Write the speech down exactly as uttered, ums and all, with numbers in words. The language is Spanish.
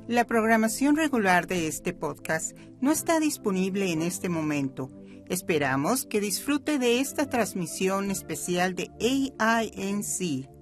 La programación regular de este podcast no está disponible en este momento. Esperamos que disfrute de esta transmisión especial de A I N C.